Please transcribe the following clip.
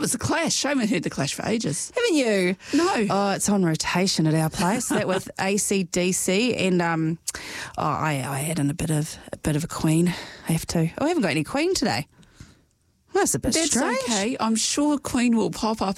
was The Clash. I haven't heard The Clash for ages. Haven't you? No. Oh, it's on rotation at our place. That with AC/DC, and I add in a bit of a Queen. I have to. Oh, I haven't got any Queen today. That's a bit That's strange. okay. I'm sure Queen will pop up